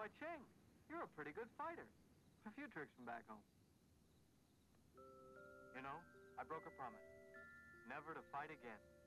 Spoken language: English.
Why, Ching, you're a pretty good fighter. A few tricks from back home. You know, I broke a promise. Never to fight again.